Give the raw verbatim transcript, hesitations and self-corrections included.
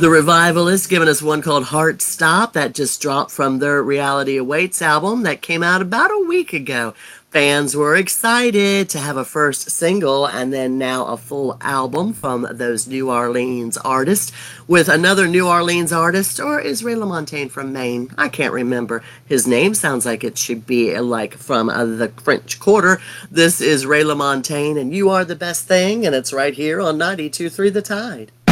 The Revivalists giving us one called Heart Stop that just dropped from their Reality Awaits album that came out about a week ago. Fans were excited to have a first single and then now a full album from those New Orleans artists with another New Orleans artist, or is Ray LaMontagne from Maine? I can't remember. His name sounds like it should be like from uh, the French Quarter. This is Ray LaMontagne and You Are the Best Thing, and it's right here on ninety-two point three The Tide.